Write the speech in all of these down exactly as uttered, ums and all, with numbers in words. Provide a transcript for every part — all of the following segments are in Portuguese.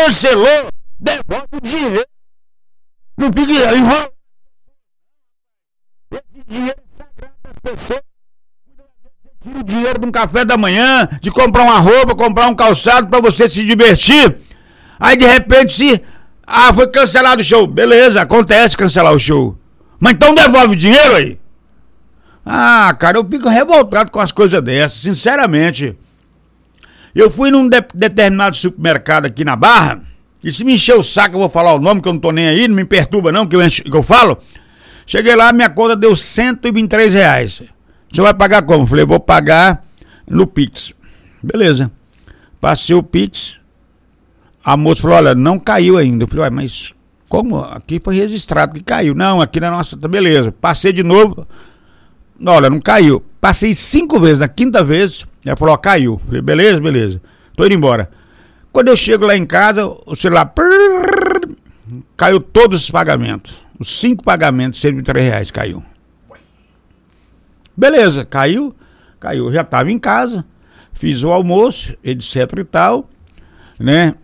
cancelou, devolve o dinheiro. Não fica enrolando. Esse dinheiro é sagrado das pessoas. Tira o dinheiro de um café da manhã, de comprar uma roupa, comprar um calçado pra você se divertir. Aí de repente se... Ah, foi cancelado o show. Beleza, acontece cancelar o show. Mas então devolve o dinheiro aí. Ah, cara, eu fico revoltado com as coisas dessas, sinceramente. Eu fui num de- determinado supermercado aqui na Barra, e se me encher o saco eu vou falar o nome, que eu não tô nem aí, não me perturba não, que eu, encho, que eu falo. Cheguei lá, minha conta deu cento e vinte e três reais. Você vai pagar como? Falei, vou pagar no Pix. Beleza. Passei o Pix. A moça falou, olha, não caiu ainda. Eu falei, ué, mas como? Aqui foi registrado que caiu. Não, aqui na nossa, beleza. Passei de novo. Olha, não caiu. Passei cinco vezes. Na quinta vez, ela falou, ó, caiu. Falei, beleza, beleza. Tô indo embora. Quando eu chego lá em casa, o celular... Prrr, caiu todos os pagamentos. Os cinco pagamentos, cento e vinte e três reais caiu. Beleza, caiu. Caiu. Já tava em casa. Fiz o almoço, etc e tal. Né?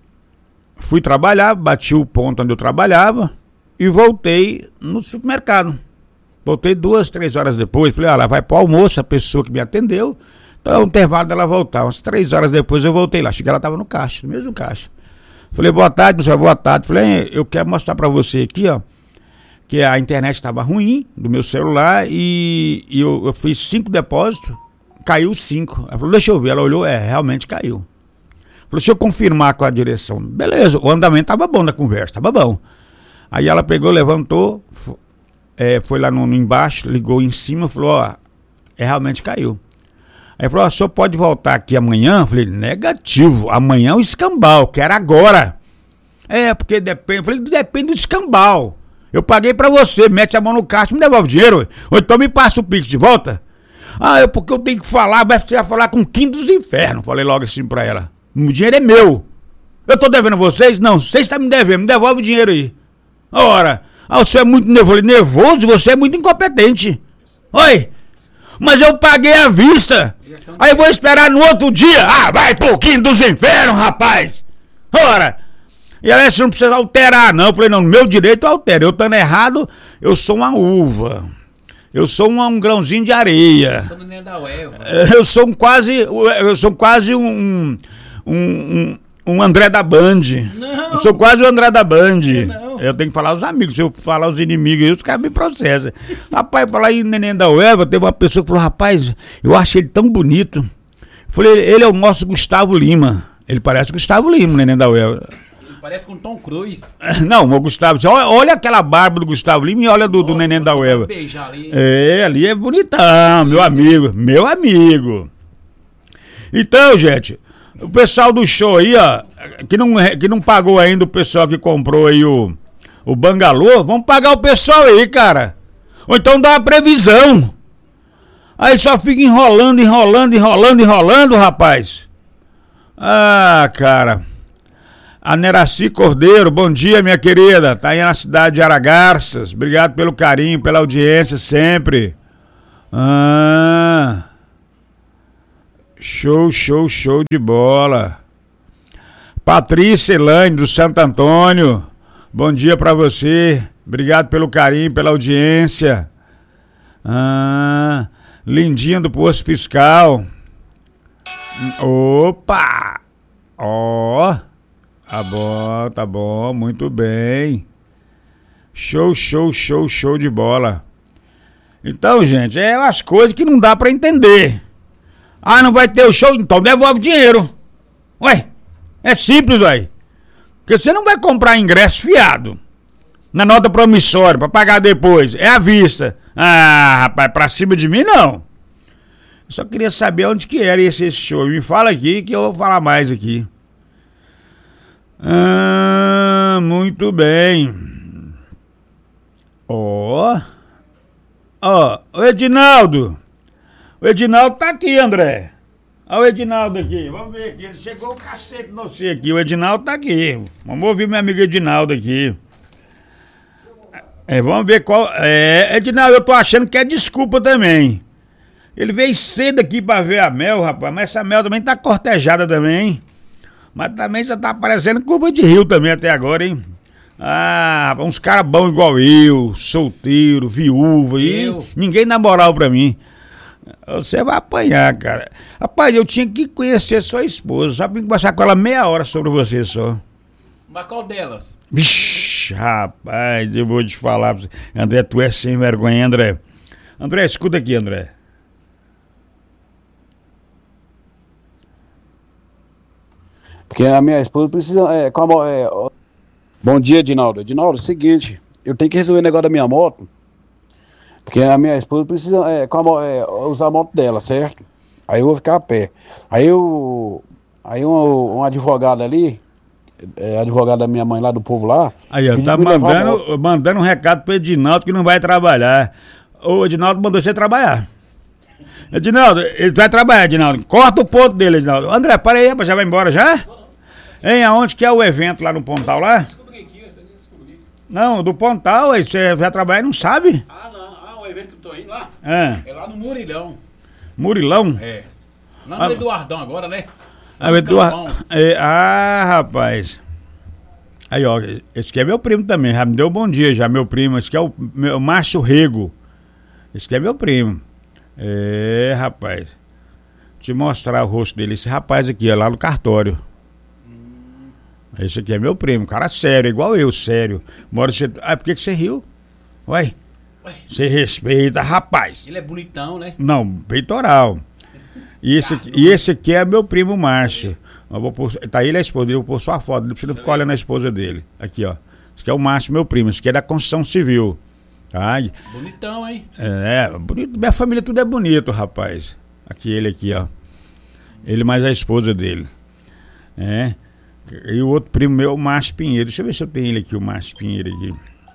Fui trabalhar, bati o ponto onde eu trabalhava e voltei no supermercado. Voltei duas, três horas depois. Falei, olha, vai pro almoço a pessoa que me atendeu. Então é um intervalo dela voltar. Umas três horas depois eu voltei lá. Cheguei, ela tava no caixa, no mesmo caixa. Falei, boa tarde, pessoal, boa tarde. Falei, eu quero mostrar pra você aqui, ó, que a internet estava ruim do meu celular e, e eu, eu fiz cinco depósitos, caiu cinco. Ela falou, deixa eu ver. Ela olhou, é, realmente caiu. Falou, deixa eu confirmar com a direção. Beleza, o andamento tava bom da conversa, tava bom. Aí ela pegou, levantou, foi, é, foi lá no, no embaixo, ligou em cima, falou, ó, é, realmente caiu. Aí falou, ó, o senhor pode voltar aqui amanhã? Eu falei, negativo, amanhã é o escambau, quero agora. É, porque depende, eu falei, depende do escambau. Eu paguei pra você, mete a mão no caixa, me devolve o dinheiro, ou então me passa o Pix de volta. Ah, é porque eu tenho que falar, vai precisar falar com o quinto dos infernos. Falei logo assim pra ela. O dinheiro é meu. Eu tô devendo vocês? Não, vocês estão me devendo, me devolve o dinheiro aí. Ora, ah, você é muito nervoso, nervoso, você é muito incompetente. Oi, mas eu paguei à vista. Aí eu vou esperar no outro dia. Ah, vai pro quinto dos infernos, rapaz. Ora, e ela, você não precisa alterar, não. Eu falei, não, no meu direito eu altero. Eu estando errado, eu sou uma uva. Eu sou um, um grãozinho de areia. Eu sou do da ueva. Eu sou um quase, eu sou quase um, um, um, um André da Band. Não. Eu sou quase o André da Band. Não. Eu tenho que falar os amigos. Se eu falar os inimigos, os caras me processam. Rapaz, falar em Neném da Ueva, teve uma pessoa que falou, rapaz, eu achei ele tão bonito. Eu falei, ele é o nosso Gustavo Lima. Ele parece Gustavo Lima, Neném da Ueva. Parece com Tom Cruise. Não, o Gustavo, olha, olha aquela barba do Gustavo Lima e olha do, Nossa, do Neném da Ueva. Beijar ali. É, ali é bonitão, meu amigo, meu amigo. Então, gente, o pessoal do show aí, ó, que não, que não pagou ainda, o pessoal que comprou aí o, o Bangalô, vamos pagar o pessoal aí, cara. Ou então dá uma previsão. Aí só fica enrolando, enrolando, enrolando, enrolando, rapaz. Ah, cara. A Neraci Cordeiro, bom dia, minha querida. Tá aí na cidade de Aragarças. Obrigado pelo carinho, pela audiência sempre. Ah, show, show, show de bola. Patrícia Elaine, do Santo Antônio. Bom dia pra você. Obrigado pelo carinho, pela audiência. Ah, Lindinha do Posto Fiscal. Opa! Ó... Oh. Tá bom, tá bom, muito bem. Show, show, show, show de bola. Então, gente, é as coisas que não dá pra entender. Ah, não vai ter o show? Então devolve o dinheiro. Ué, é simples, ué. Porque você não vai comprar ingresso fiado na nota promissória pra pagar depois. É à vista. Ah, rapaz, pra cima de mim não. Eu só queria saber onde que era esse, esse show. Me fala aqui que eu vou falar mais aqui. Ah, muito bem. Ó, ó, o Edinaldo. O Edinaldo tá aqui, André. Olha o Edinaldo aqui. Vamos ver aqui. Chegou o cacete no você aqui. O Edinaldo tá aqui. Vamos ouvir meu amigo Edinaldo aqui. É, vamos ver qual. É, Edinaldo, eu tô achando que é desculpa também. Ele veio cedo aqui pra ver a Mel, rapaz. Mas essa Mel também tá cortejada também, hein? Mas também já tá parecendo curva de rio também até agora, hein? Ah, uns caras bons igual eu, solteiro, viúva, e ninguém dá moral pra mim. Você vai apanhar, cara. Rapaz, eu tinha que conhecer sua esposa, só pra conversar com ela meia hora sobre você só. Mas qual delas? Vixe, rapaz, eu vou te falar pra você. André, tu é sem vergonha, André. André, escuta aqui, André. Porque a minha esposa precisa. É, como, é, ó, bom dia, Edinaldo. Edinaldo, é o seguinte, eu tenho que resolver o negócio da minha moto. Porque a minha esposa precisa é, como, é, usar a moto dela, certo? Aí eu vou ficar a pé. Aí eu. Aí um, um advogado ali, é, advogado da minha mãe lá do povo lá. Aí, ó, tá mandando, mandando um recado pro Edinaldo que não vai trabalhar. O Edinaldo mandou você trabalhar. Edinaldo, ele vai trabalhar, Edinaldo. Corta o ponto dele, Edinaldo. André, para aí, rapaz, já vai embora já? Hein, aonde que é o evento lá no Pontal lá? Não, do Pontal, aí você vai trabalhar e não sabe? Ah, não. Ah, o evento que eu tô indo lá? É. É lá no Murilão. Murilão? É. Lá no Ah, Eduardão agora, né? Ah, o Eduardo. É, ah, rapaz. Aí, ó, esse aqui é meu primo também, já me deu bom dia já, meu primo. Esse aqui é o meu, Márcio Rego. Esse aqui é meu primo. É, rapaz. Deixa eu te mostrar o rosto dele. Esse rapaz aqui, é lá no cartório. Hum. Esse aqui é meu primo, cara sério, igual eu, sério. Mora você. Ah, por que que você riu? Ué? Você respeita, rapaz. Ele é bonitão, né? Não, peitoral. E esse, aqui, e esse aqui é meu primo Márcio. Eu vou pôr, tá ele e a esposa dele, eu vou pôr sua foto, não precisa ficar olhando a esposa dele. Aqui, ó. Esse aqui é o Márcio, meu primo. Esse aqui é da construção civil. Tá? Bonitão, hein? É, bonito. Minha família tudo é bonito, rapaz. Aqui, ele aqui, ó. Ele mais a esposa dele. É. E o outro primo meu, o Márcio Pinheiro. Deixa eu ver se eu tenho ele aqui, o Márcio Pinheiro aqui.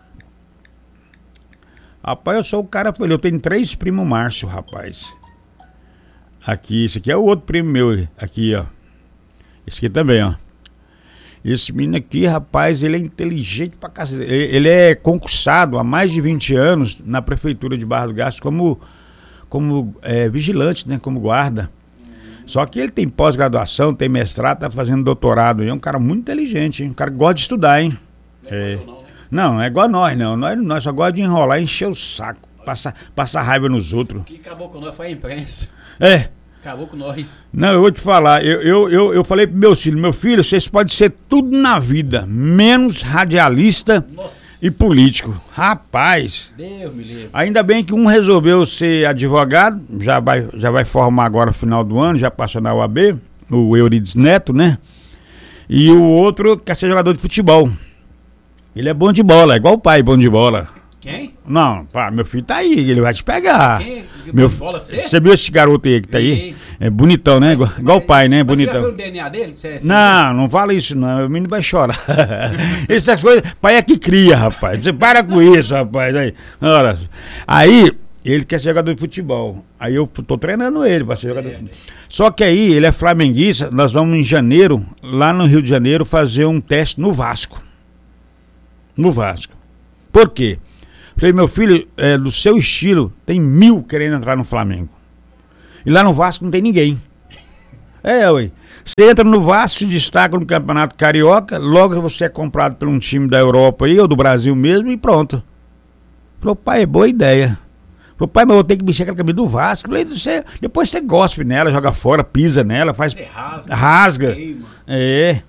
Rapaz, eu sou o cara, eu tenho três primos Márcio, rapaz. Aqui, esse aqui é o outro primo meu, aqui, ó. Esse aqui também, ó. Esse menino aqui, rapaz, ele é inteligente pra cacete. Ele é concursado há mais de vinte anos na prefeitura de Barra do Garças como, como é, vigilante, né, como guarda. Só que ele tem pós-graduação, tem mestrado, tá fazendo doutorado. É um cara muito inteligente, hein? Um cara que gosta de estudar, hein? Não é, é. Igual eu, não, né? Não, não é igual nós, não. Nós, nós só gostamos de enrolar e encher o saco. Passar, passar raiva nos outros. O que acabou com nós foi a imprensa. É. Acabou com nós. Não, eu vou te falar, eu, eu, eu, eu falei pro meu filho, meu filho, vocês podem ser tudo na vida, menos radialista. Nossa. E político. Rapaz. Deus me livre. Ainda bem que um resolveu ser advogado, já vai, já vai formar agora no final do ano, já passou na U A B, o Eurides Neto, né? E o outro quer ser jogador de futebol. Ele é bom de bola, é igual o pai, bom de bola. Quem? Não, pá, meu filho tá aí, ele vai te pegar. Quem? Meu, bola, você? você viu esse garoto aí que tá aí? É bonitão, né? Igual, igual o pai, né? Mas bonitão. você já viu o D N A dele? Você, você não, não fala isso não, o menino vai chorar. Essas coisas, pai é que cria, rapaz. Você para com isso, rapaz. Aí, olha, aí ele quer ser jogador de futebol. Aí eu tô treinando ele pra ser jogador. Só que aí ele é flamenguista, nós vamos em janeiro, lá no Rio de Janeiro, fazer um teste no Vasco. No Vasco. Por quê? Falei, meu filho, é, do seu estilo, tem mil querendo entrar no Flamengo. E lá no Vasco não tem ninguém. É, ué. Você entra no Vasco, se destaca no Campeonato Carioca, logo você é comprado por um time da Europa aí, ou do Brasil mesmo, e pronto. Falei, pai, é boa ideia. Falei, pai, mas eu vou ter que mexer aquela camisa do Vasco. Falei, você, depois você gospe nela, joga fora, pisa nela, faz... Você rasga. Rasga. É.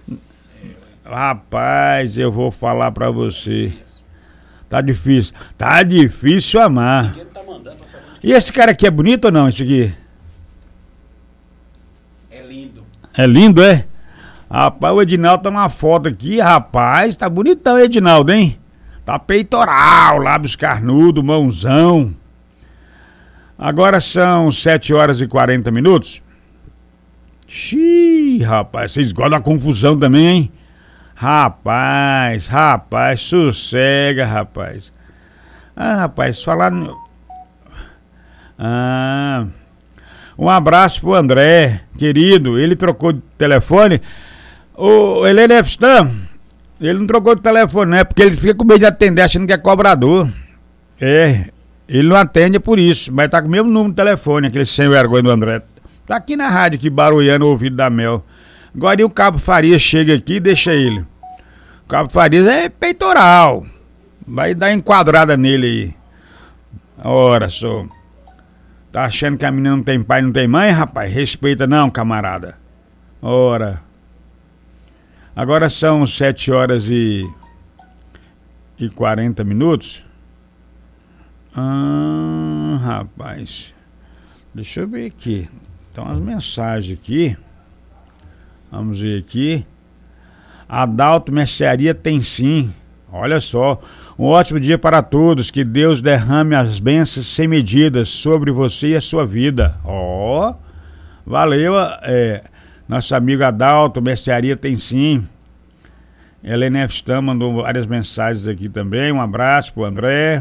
Rapaz, eu vou falar pra você. Tá difícil. Tá difícil amar. Tá mandando, e esse cara aqui é bonito ou não, esse aqui? É lindo. É lindo, é? Rapaz, o Edinaldo tá numa foto aqui, rapaz. Tá bonitão, Edinaldo, hein? Tá peitoral, lábios carnudo, mãozão. Agora são sete horas e quarenta minutos. Xiii, rapaz, vocês gostam da confusão também, hein? Rapaz, rapaz, sossega, rapaz. Ah, rapaz, falar... No... Ah... Um abraço pro André, querido. Ele trocou de telefone. O Helene F. Stam, ele não trocou de telefone, né? Porque ele fica com medo de atender achando que é cobrador. É, ele não atende por isso, mas tá com o mesmo número de telefone, aquele sem vergonha do André. Tá aqui na rádio, aqui, barulhando o ouvido da Mel. Agora e o Cabo Farias chega aqui e deixa ele. O Cabo Farias é peitoral. Vai dar enquadrada nele aí. Ora, só. Tá achando que a menina não tem pai, não tem mãe, rapaz? Respeita não, camarada. Ora. Agora são sete horas e... e quarenta minutos. Ah, rapaz. Deixa eu ver aqui. Então as mensagens aqui. Vamos ver aqui. Adalto Mercearia tem sim. Olha só. Um ótimo dia para todos. Que Deus derrame as bênçãos sem medidas sobre você e a sua vida. Ó. Oh, valeu. É, nosso amigo Adalto Mercearia tem sim. Helena F. Stam mandou várias mensagens aqui também. Um abraço pro André.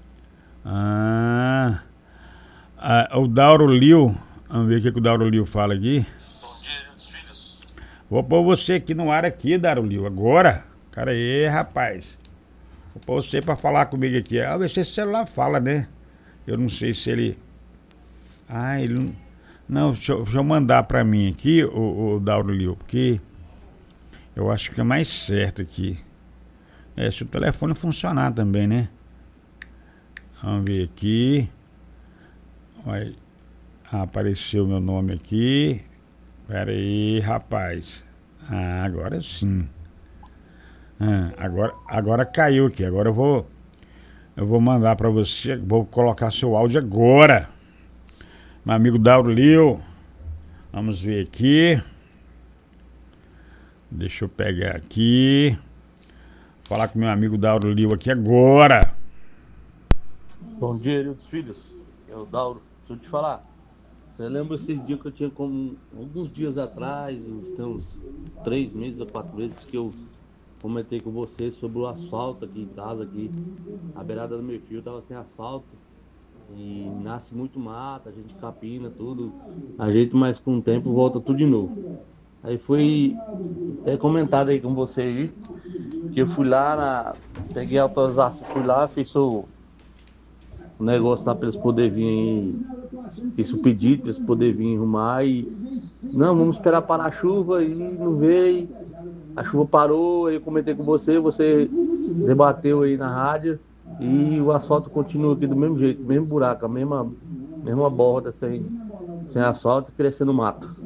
Ah, ah, o Dauro Liu. Vamos ver o que, que o Dauro Liu fala aqui. Bom dia, meus filhos. Vou pôr você aqui no ar aqui, Dauro Liu. Agora. Cara aí, rapaz. Vou pôr você pra falar comigo aqui. Ah, ver se esse celular fala, né? Eu não sei se ele... Ah, ele não... Não, deixa eu, deixa eu mandar pra mim aqui, o, o Dauro Liu, porque... Eu acho que é mais certo aqui. É, se o telefone funcionar também, né? Vamos ver aqui. Olha, apareceu meu nome aqui. Pera aí, rapaz. Ah, agora sim. Ah, agora, agora caiu aqui. Agora eu vou... Eu vou mandar pra você. Vou colocar seu áudio agora. Meu amigo Dauro Liu. Vamos ver aqui. Deixa eu pegar aqui. Falar com meu amigo Dauro Liu aqui agora. Bom dia, Erildo dos Filhos. É o Dauro. Deixa eu te falar. Você lembra esses dias que eu tinha como... Alguns dias atrás, uns, tem uns três meses ou quatro meses, que eu comentei com você sobre o asfalto aqui em casa, aqui. A beirada do meu fio tava sem asfalto. E nasce muito mato, a gente capina tudo. Ajeita, mas com o tempo volta tudo de novo. Aí foi até comentado aí com você aí, que eu fui lá, na, peguei a autorização, fui lá, fiz o, o negócio lá para eles poderem vir, fiz o pedido para eles poderem vir arrumar e, não, vamos esperar parar a chuva e não veio, a chuva parou, aí eu comentei com você, você debateu aí na rádio e o asfalto continua aqui do mesmo jeito, mesmo buraco, a mesma, mesma borda sem, sem asfalto e crescendo mato.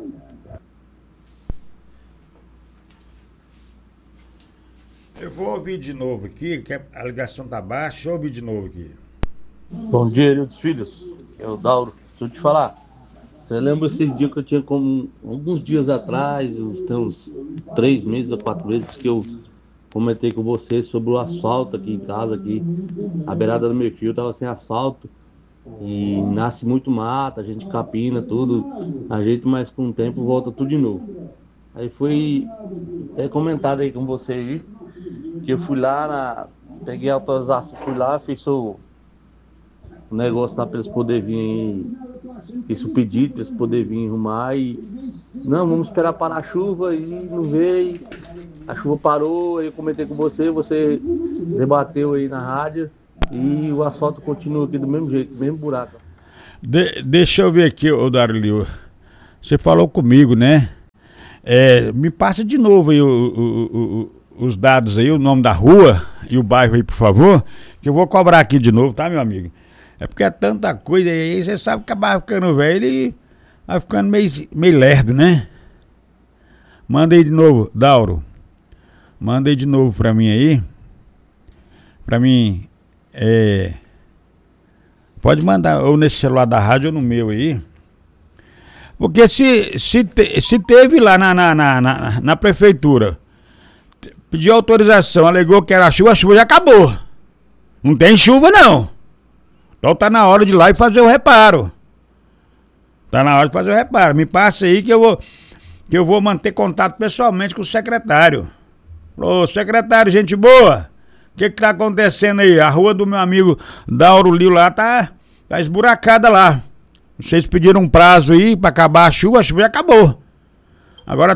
Eu vou ouvir de novo aqui, que a ligação tá baixa, deixa eu ouvir de novo aqui. Bom dia, Erildo dos Filhos. É o Dauro. Deixa eu te falar. Você lembra esses dias que eu tinha como... Alguns dias atrás, uns, tem uns três meses ou quatro meses, que eu comentei com você sobre o asfalto aqui em casa, aqui. A beirada do meu fio tava sem asfalto. E nasce muito mato, a gente capina tudo. Ajeita, mas com o tempo volta tudo de novo. Aí foi até comentado aí com você aí, que eu fui lá, na, peguei a autorização, fui lá, fiz o, o negócio lá para eles poderem vir, fiz o pedido para eles poderem vir arrumar e, não, vamos esperar parar a chuva e não veio, a chuva parou, aí eu comentei com você, você debateu aí na rádio e o asfalto continua aqui do mesmo jeito, mesmo buraco. De, deixa eu ver aqui, ô Dauro Liu, você falou comigo, né? É, me passa de novo aí o, o, o, os dados aí, o nome da rua e o bairro aí, por favor, que eu vou cobrar aqui de novo, tá, meu amigo? É porque é tanta coisa aí, você sabe que acaba ficando velho e vai ficando meio, meio lerdo, né? Manda aí de novo, Dauro. Manda aí de novo pra mim aí. Pra mim, é... Pode mandar ou nesse celular da rádio ou no meu aí. Porque se, se, te, se teve lá na, na, na, na, na prefeitura, pediu autorização, alegou que era chuva, a chuva já acabou. Não tem chuva não. Então tá na hora de ir lá e fazer o reparo. Tá na hora de fazer o reparo. Me passa aí que eu vou, que eu vou manter contato pessoalmente com o secretário. Ô secretário, gente boa, o que que tá acontecendo aí? A rua do meu amigo Dauro Liu lá tá, tá esburacada lá. Vocês pediram um prazo aí pra acabar a chuva, a chuva já acabou. Agora